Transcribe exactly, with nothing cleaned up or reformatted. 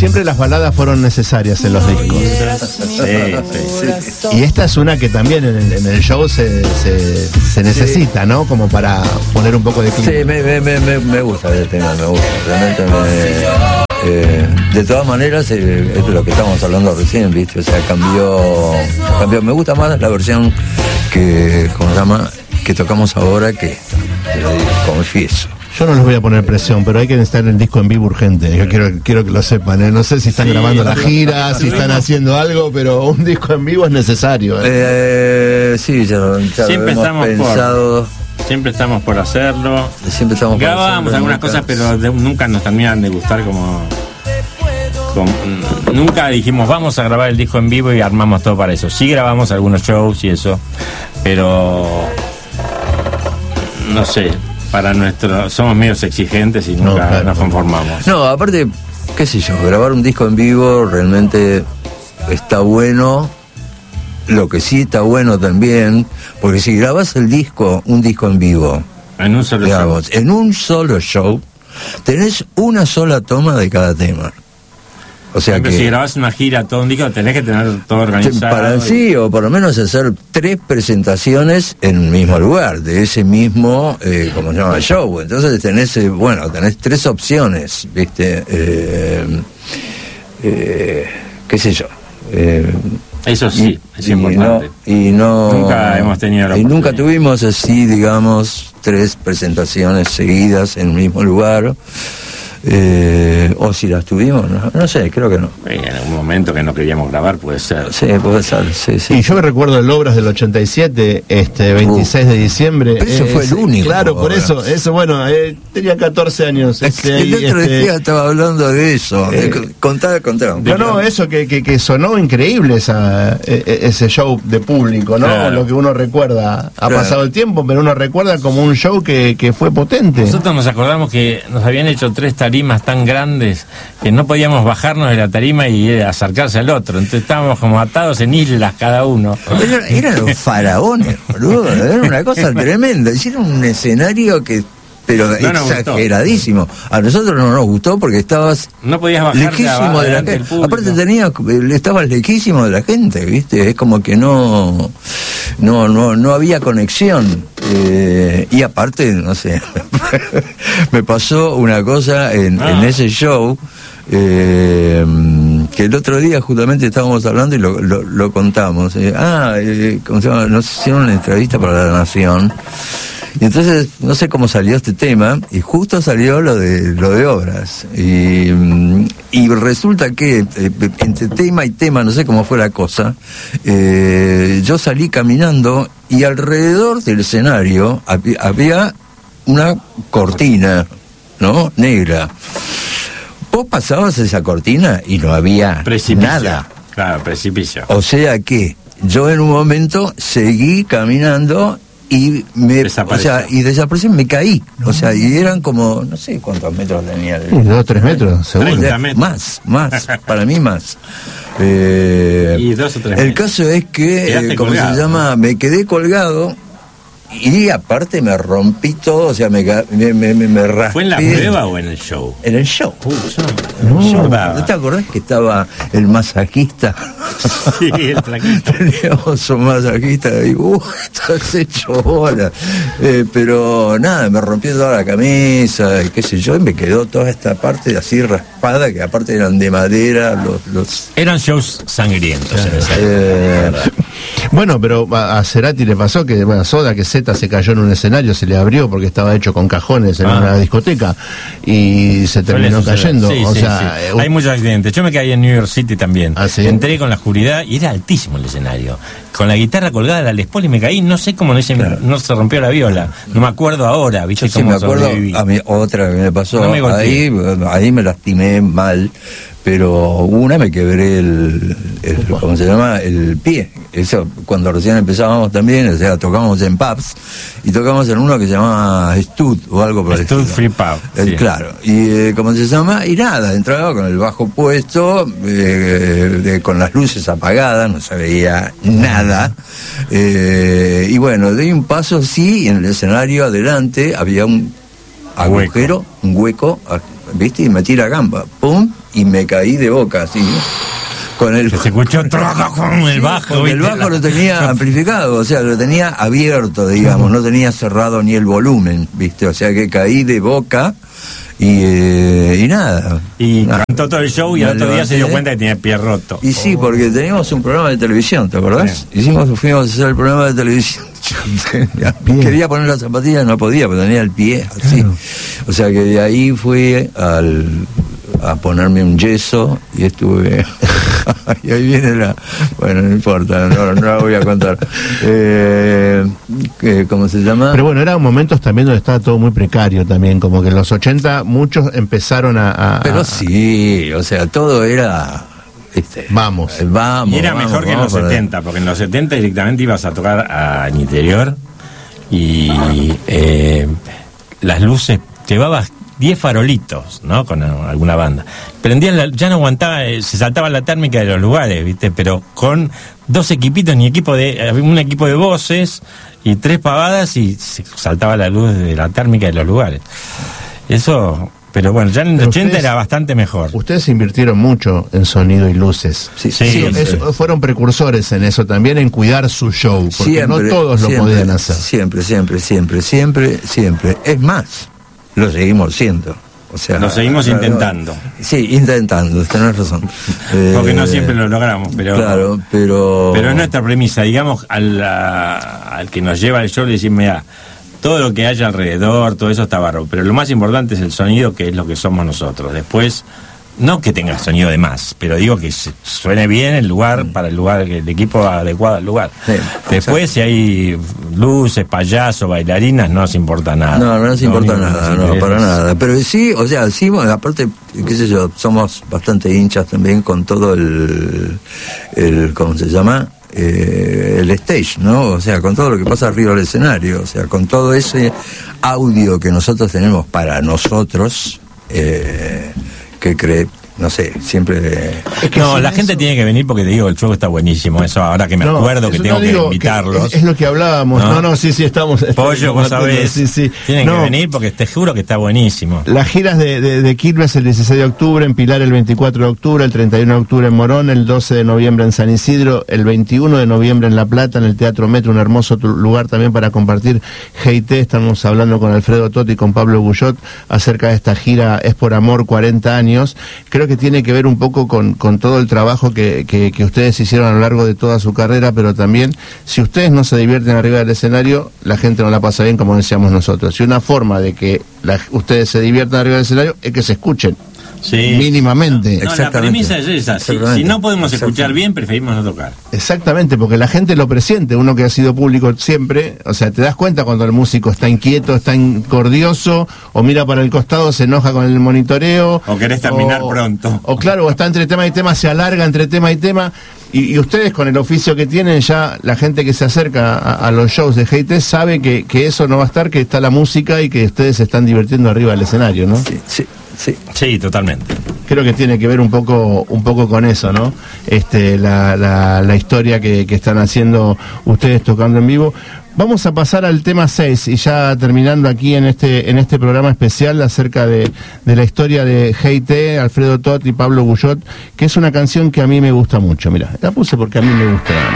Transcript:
Siempre las baladas fueron necesarias en los discos. Sí, sí, sí. Y esta es una que también en el, en el show se, se, se necesita, ¿no? Como para poner un poco de clima. Sí, me, me, me, me gusta el tema, me gusta. Realmente me... Eh, de todas maneras, eh, es de lo que estábamos hablando recién, ¿viste? O sea, cambió, cambió. Me gusta más la versión que, ¿cómo se llama? Que tocamos ahora que esta. Te lo digo, confieso. Yo no les voy a poner presión, pero hay que necesitar el disco en vivo urgente. Yo quiero, quiero que lo sepan, ¿eh? No sé si están sí, grabando la gira, si están haciendo algo, pero un disco en vivo es necesario. ¿eh? Eh, sí, ya, ya siempre lo hemos pensado. Por, siempre estamos por hacerlo. Siempre estamos por Grabamos algunas nunca. cosas, pero de, nunca nos terminan de gustar como, como... Nunca dijimos, vamos a grabar el disco en vivo y armamos todo para eso. Sí grabamos algunos shows y eso, pero... No sé... Para nuestro, somos medios exigentes y nunca no, claro. nos conformamos. No, aparte, qué sé yo, grabar un disco en vivo realmente está bueno. Lo que sí está bueno también, porque si grabas el disco, un disco en vivo, en un solo digamos, show, en un solo show, tenés una sola toma de cada tema. O sea Siempre que si grabas una gira, todo un disco, tenés que tener todo organizado. Para y... sí, o por lo menos hacer tres presentaciones en el mismo lugar, de ese mismo, eh, como se llama, show. Entonces tenés, eh, bueno, tenés tres opciones, ¿viste? Eh, eh, qué sé yo. Eh, Eso sí, y, es importante. Y no, y no, nunca hemos tenido la Y nunca tuvimos así, digamos, tres presentaciones seguidas en el mismo lugar. Eh, o si las tuvimos, no, no sé, creo que no. En algún momento que no queríamos grabar, puede ser. Sí, puede ser, sí, sí. Y yo me recuerdo el Obras del ochenta y siete, este veintiséis de diciembre. Pero eso eh, fue el único. Claro, por eso, eso bueno, eh, tenía catorce años. Este, el ahí, otro este, día estaba hablando de eso. Eh, contá, contá. No, no, eso que, que, que sonó increíble esa, ese show de público, ¿no? Claro. Lo que uno recuerda. Ha claro. pasado el tiempo, pero uno recuerda como un show que, que fue potente. Nosotros nos acordamos que nos habían hecho tres tarimas tan grandes que no podíamos bajarnos de la tarima y acercarse al otro, entonces estábamos como atados en islas cada uno. Era, eran los faraones, boludo, era una cosa tremenda, hicieron un escenario que pero no exageradísimo. A nosotros no nos gustó porque estabas no podías bajar lejísimo de la gente. Aparte tenías, estabas lejísimo de la gente, ¿viste? Es como que no no no no había conexión. Eh, y aparte, no sé, me pasó una cosa en, ah. en ese show. Eh, que el otro día justamente estábamos hablando y lo, lo, lo contamos. Eh, ah, eh, ¿cómo se llama? Nos hicieron una entrevista para La Nación. Y entonces, no sé cómo salió este tema, y justo salió lo de lo de Obras. Y, y resulta que, eh, entre tema y tema, no sé cómo fue la cosa, eh, yo salí caminando y alrededor del escenario había, había una cortina, ¿no? Negra. Vos pasabas esa cortina y no había precipicio. Nada. Claro, precipicio. O sea que yo en un momento seguí caminando y me, o sea, y desaparecí, me caí, o sea, y eran como, no sé cuántos metros tenía. El, dos, tres metros, seguro. Metros. Más, más, para mí más. Eh, y dos o tres el metros. Caso es que, eh, como colgado. Se llama, me quedé colgado. Y aparte me rompí todo, o sea, me, me, me, me raspé. ¿Fue en la prueba o en el show? En el show. Uh, no, no, ¿No te acordás que estaba el masajista? Sí, el flaquito. Teníamos un masajista y, uh, estás hecho bola. Eh, pero nada, me rompió toda la camisa, y qué sé yo, y me quedó toda esta parte así raspada, que aparte eran de madera. los, los... Eran shows sangrientos. Eh, en esa eh, bueno, pero a Cerati le pasó que, bueno, Soda, que Z se cayó en un escenario, se le abrió porque estaba hecho con cajones en ah. una discoteca y se terminó cayendo. Sí, o sí, sea, sí. Hay muchos accidentes. Yo me caí en New York City también. ¿Ah, sí? Entré con la oscuridad y era altísimo el escenario. Con la guitarra colgada de la Les Paul y me caí, no sé cómo no se, claro. no se rompió la viola. No me acuerdo ahora, ¿viste? Yo sí me acuerdo, a mí otra que me pasó, no me ahí, ahí me lastimé mal. Pero una me quebré el, el ¿cómo se llama? El pie. Eso cuando recién empezábamos también, o sea, tocábamos en pubs y tocábamos en uno que se llamaba Stud o algo por el Stud Free Pub. El, sí. Claro. Y eh, ¿cómo se llama? Y nada, entraba con el bajo puesto, eh, de, con las luces apagadas, no se veía nada. Eh, y bueno, di un paso así y en el escenario adelante había un agujero, hueco. un hueco, ¿viste? Y metí la gamba. ¡Pum! y me caí de boca, así, con el... Que se escuchó con el bajo. Porque el bajo lo tenía amplificado, o sea, lo tenía abierto, digamos, no tenía cerrado ni el volumen, ¿viste? O sea que caí de boca y, eh, y nada. Y nada. cantó todo el show y al otro día se dio cuenta que tenía el pie roto. Y sí, porque teníamos un programa de televisión, ¿te acordás? Sí. Hicimos, fuimos a hacer el programa de televisión. Quería poner las zapatillas, no podía, porque tenía el pie así. Claro. O sea que de ahí fui al, a ponerme un yeso y estuve... y ahí viene la... Bueno, no importa, no, no la voy a contar. Eh, ¿Cómo se llama? Pero bueno, eran momentos también donde estaba todo muy precario también, como que en los ochenta muchos empezaron a... a Pero sí, o sea, todo era... ¿Viste? Vamos. vamos. Y era vamos, mejor que en los para... setenta, porque en los setenta directamente ibas a tocar al interior y eh, las luces, llevabas diez farolitos, ¿no? Con alguna banda. Prendían, la, ya no aguantaba, eh, se saltaba la térmica de los lugares, ¿viste? Pero con dos equipitos, ni equipo de, un equipo de voces y tres pavadas y se saltaba la luz de la térmica de los lugares. Eso... Pero bueno, ya en el ochenta era bastante mejor. Ustedes invirtieron mucho en sonido y luces. Sí, sí, sí eso, fueron precursores en eso también, en cuidar su show, porque siempre, no todos siempre, lo podían hacer. Siempre, siempre, siempre, siempre, siempre. Es más, lo seguimos siendo. O sea, lo seguimos claro, intentando. Sí, intentando, tenés razón. Porque eh, no siempre lo logramos, pero claro, pero pero es nuestra premisa, digamos, al, a, al que nos lleva el show le decimos, mira, todo lo que haya alrededor, todo eso está bárbaro, pero lo más importante es el sonido, que es lo que somos nosotros. Después, no que tenga sonido de más, pero digo que suene bien el lugar, para el lugar, el equipo adecuado al lugar. Sí, Después, exacto. Si hay luces, payasos, bailarinas, no nos importa nada. No, no nos importa no, nada, no, para nada. Pero sí, o sea, sí, bueno, aparte, qué sé yo, somos bastante hinchas también con todo el, el ¿cómo se llama? Eh, el stage, ¿no? O sea, con todo lo que pasa arriba del escenario, o sea, con todo ese audio que nosotros tenemos para nosotros, eh, que cree, no sé, siempre... Es que no, la eso... gente tiene que venir porque te digo, el show está buenísimo, eso ahora que me no, acuerdo que tengo no que invitarlos. Que es, es lo que hablábamos, no, no, no sí, sí, estamos... Pollo, vos sabés, sí, sí. Tienen no, que venir porque te juro que está buenísimo. Las giras de, de, de Quilmes el dieciséis de octubre, en Pilar el veinticuatro de octubre, el treinta y uno de octubre en Morón, el doce de noviembre en San Isidro, el veintiuno de noviembre en La Plata, en el Teatro Metro, un hermoso lugar también para compartir G I T. Estamos hablando con Alfredo Totti y con Pablo Guyot acerca de esta gira Es por Amor, cuarenta años. Creo que tiene que ver un poco con, con todo el trabajo que, que, que ustedes hicieron a lo largo de toda su carrera, pero también, si ustedes no se divierten arriba del escenario, la gente no la pasa bien, como decíamos nosotros. Y una forma de que la, ustedes se diviertan arriba del escenario es que se escuchen. Sí. Mínimamente. No, no, la premisa es esa. Si, si no podemos escuchar bien, preferimos no tocar. Exactamente, porque la gente lo presiente. Uno que ha sido público siempre, o sea, te das cuenta cuando el músico está inquieto, está incordioso, o mira para el costado, se enoja con el monitoreo. O querés terminar o, pronto. O claro, o está entre tema y tema, se alarga entre tema y tema. Y, y ustedes con el oficio que tienen, ya la gente que se acerca a, a los shows de G I T sabe que, que eso no va a estar, que está la música y que ustedes se están divirtiendo arriba del escenario, ¿no? Sí, sí. Sí. Sí, totalmente. Creo que tiene que ver un poco un poco con eso, ¿no? Este, la, la, la historia que, que están haciendo ustedes tocando en vivo. Vamos a pasar al tema seis y ya terminando aquí en este en este programa especial acerca de, de la historia de G I T, Alfredo Totti y Pablo Guyot, que es una canción que a mí me gusta mucho. Mira, la puse porque a mí me gusta.